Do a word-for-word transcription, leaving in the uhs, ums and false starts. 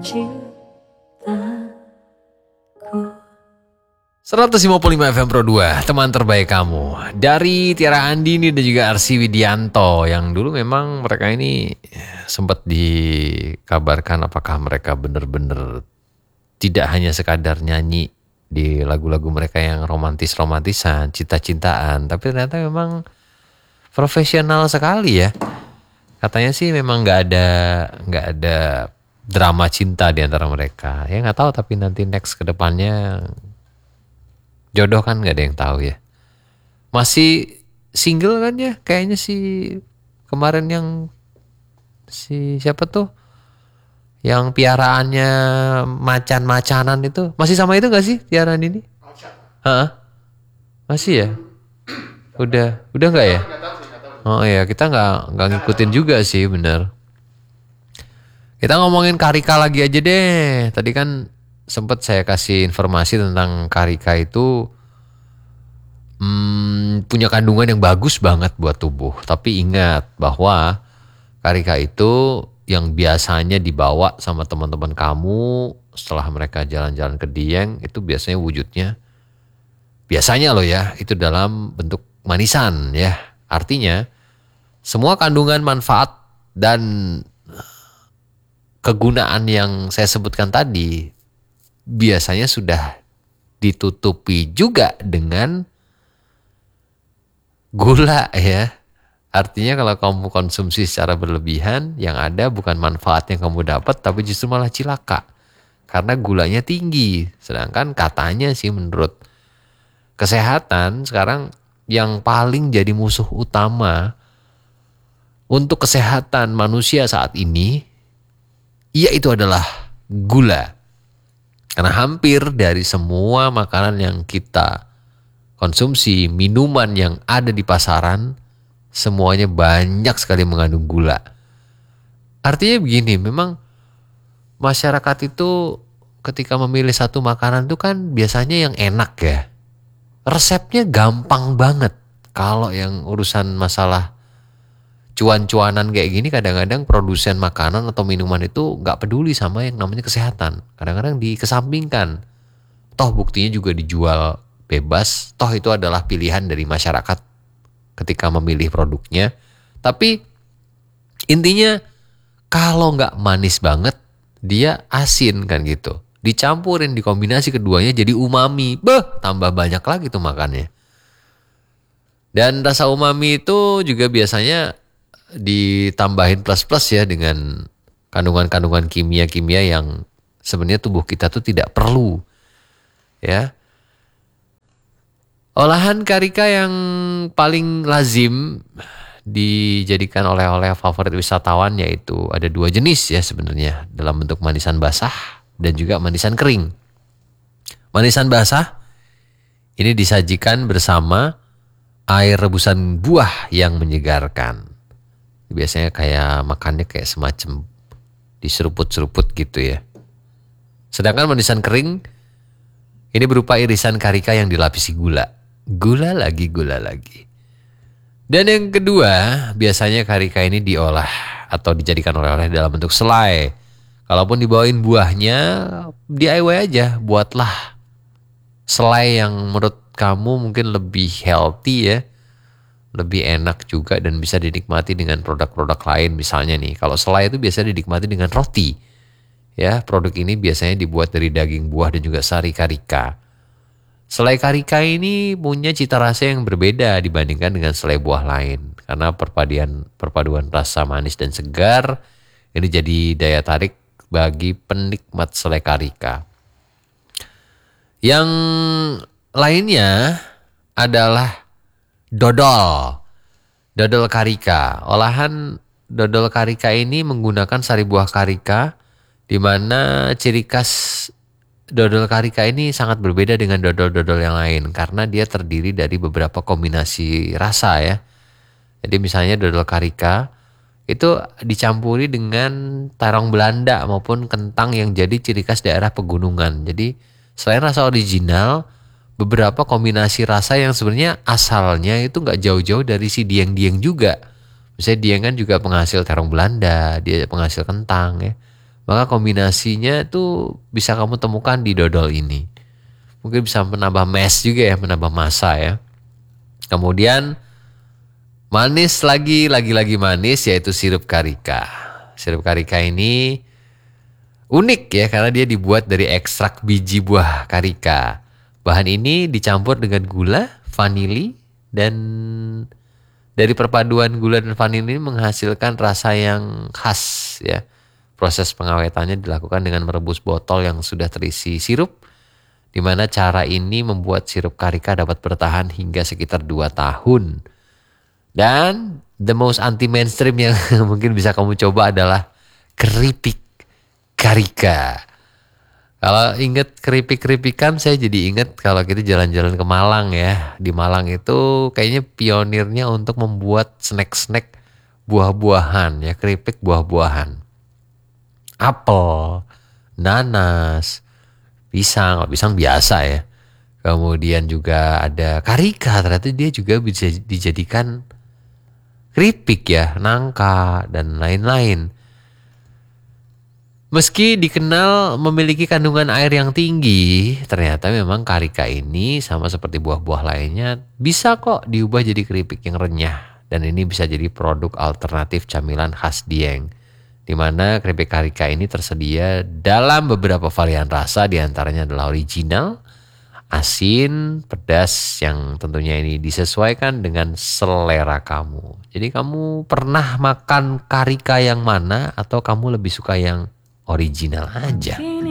seratus lima puluh lima F M Pro dua, teman terbaik kamu. Dari Tiara Andini dan juga Arsy Widianto, yang dulu memang mereka ini sempat dikabarkan apakah mereka benar-benar tidak hanya sekadar nyanyi di lagu-lagu mereka yang romantis-romantisan, cinta-cintaan, tapi ternyata memang profesional sekali ya. Katanya sih memang nggak ada nggak ada drama cinta di antara mereka. Ya nggak tahu, tapi nanti next ke depannya jodoh kan nggak ada yang tahu ya. Masih single kan ya kayaknya sih. Kemarin yang si siapa tuh yang piaraannya macan-macanan itu masih sama itu nggak sih piaraan ini? Hah? Masih ya? Udah udah nggak ya? Oh iya, kita nggak nggak ngikutin juga sih, bener. Kita ngomongin Karika lagi aja deh. Tadi kan sempat saya kasih informasi tentang Karika itu hmm, punya kandungan yang bagus banget buat tubuh. Tapi ingat bahwa Karika itu yang biasanya dibawa sama teman-teman kamu setelah mereka jalan-jalan ke Dieng, itu biasanya wujudnya, biasanya loh ya, itu dalam bentuk manisan ya. Artinya semua kandungan manfaat dan kegunaan yang saya sebutkan tadi biasanya sudah ditutupi juga dengan gula ya. Artinya kalau kamu konsumsi secara berlebihan, yang ada bukan manfaat yang kamu dapat, tapi justru malah cilaka. Karena gulanya tinggi. Sedangkan katanya sih menurut kesehatan sekarang yang paling jadi musuh utama untuk kesehatan manusia saat ini, yaitu adalah gula. Karena hampir dari semua makanan yang kita konsumsi, minuman yang ada di pasaran, semuanya banyak sekali mengandung gula. Artinya begini, memang masyarakat itu ketika memilih satu makanan itu kan biasanya yang enak ya. Resepnya gampang banget. Kalau yang urusan masalah cuan-cuanan kayak gini, kadang-kadang produsen makanan atau minuman itu nggak peduli sama yang namanya kesehatan. Kadang-kadang dikesampingkan. Toh buktinya juga dijual bebas. Toh itu adalah pilihan dari masyarakat ketika memilih produknya. Tapi intinya kalau nggak manis banget, dia asin kan gitu. Dicampurin, dikombinasi keduanya jadi umami. Beh, tambah banyak lagi tuh makannya. Dan rasa umami itu juga biasanya ditambahin plus-plus ya dengan kandungan-kandungan kimia-kimia yang sebenarnya tubuh kita tuh tidak perlu. Ya. Olahan Karika yang paling lazim dijadikan oleh-oleh favorit wisatawan yaitu ada dua jenis ya sebenarnya, dalam bentuk manisan basah dan juga manisan kering. Manisan basah ini disajikan bersama air rebusan buah yang menyegarkan. Biasanya kayak makannya kayak semacam diseruput-seruput gitu ya. Sedangkan manisan kering ini berupa irisan Karika yang dilapisi gula. Gula lagi, gula lagi. Dan yang kedua, biasanya Karika ini diolah atau dijadikan oleh-oleh dalam bentuk selai. Kalaupun dibawain buahnya, D I Y aja, buatlah selai yang menurut kamu mungkin lebih healthy ya, lebih enak juga dan bisa dinikmati dengan produk-produk lain. Misalnya nih, kalau selai itu biasanya dinikmati dengan roti. Ya, produk ini biasanya dibuat dari daging buah dan juga sari Karika. Selai Karika ini punya cita rasa yang berbeda dibandingkan dengan selai buah lain. Karena perpaduan, perpaduan rasa manis dan segar ini jadi daya tarik bagi penikmat selai Karika. Yang lainnya adalah dodol. Dodol Karika. Olahan dodol Karika ini menggunakan sari buah Karika, di mana ciri khas dodol Karika ini sangat berbeda dengan dodol-dodol yang lain karena dia terdiri dari beberapa kombinasi rasa ya. Jadi misalnya dodol Karika itu dicampuri dengan terong Belanda maupun kentang yang jadi ciri khas daerah pegunungan. Jadi selain rasa original, beberapa kombinasi rasa yang sebenarnya asalnya itu nggak jauh-jauh dari si dieng-dieng juga. Misalnya dieng kan juga penghasil terong Belanda, dia penghasil kentang ya. Maka kombinasinya tuh bisa kamu temukan di dodol ini. Mungkin bisa menambah mass juga ya, menambah massa ya. Kemudian manis lagi, lagi-lagi manis yaitu sirup karika. Sirup karika ini unik ya karena dia dibuat dari ekstrak biji buah karika. Bahan ini dicampur dengan gula, vanili, dan dari perpaduan gula dan vanili ini menghasilkan rasa yang khas ya. Proses pengawetannya dilakukan dengan merebus botol yang sudah terisi sirup, di mana cara ini membuat sirup karika dapat bertahan hingga sekitar dua tahun. Dan the most anti mainstream yang mungkin bisa kamu coba adalah keripik karika. Kalau inget keripik-keripikan saya jadi inget kalau kita jalan-jalan ke Malang ya. Di Malang itu kayaknya pionirnya untuk membuat snack-snack buah-buahan ya, keripik buah-buahan. Apel, nanas, pisang, pisang biasa ya. Kemudian juga ada karika, ternyata dia juga bisa dijadikan keripik ya, nangka dan lain-lain. Meski dikenal memiliki kandungan air yang tinggi, ternyata memang karika ini sama seperti buah-buah lainnya bisa kok diubah jadi keripik yang renyah. Dan ini bisa jadi produk alternatif camilan khas Dieng. Di mana keripik karika ini tersedia dalam beberapa varian rasa, diantaranya adalah original, asin, pedas yang tentunya ini disesuaikan dengan selera kamu. Jadi kamu pernah makan karika yang mana atau kamu lebih suka yang original aja?